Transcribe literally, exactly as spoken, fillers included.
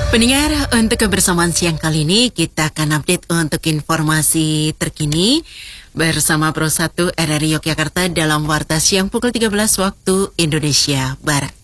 Pendengar, untuk kebersamaan siang kali ini kita akan update untuk informasi terkini bersama Pro satu R R I Yogyakarta dalam Warta Siang pukul tiga belas waktu Indonesia Barat.